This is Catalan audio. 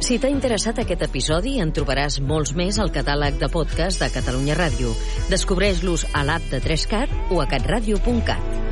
Si t'ha interessat aquest episodi, en trobaràs molts més al catàleg de podcast de Catalunya Ràdio. Descobreix-los a l'app de 3Cat o a catradio.cat.